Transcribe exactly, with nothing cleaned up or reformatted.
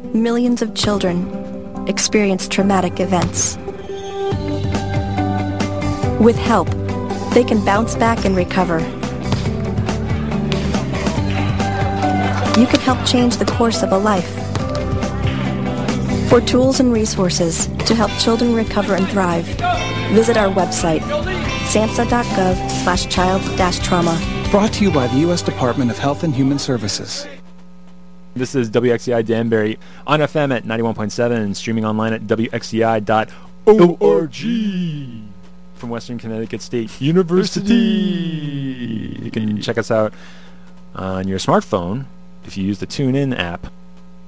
millions of children experience traumatic events. With help, they can bounce back and recover. You can help change the course of a life. For tools and resources to help children recover and thrive, visit our website, samhsa.gov slash child dash trauma. Brought to you by the U S Department of Health and Human Services. This is W X C I Danbury on F M at ninety-one point seven and streaming online at W X C I dot org from Western Connecticut State University. You can check us out on your smartphone if you use the TuneIn app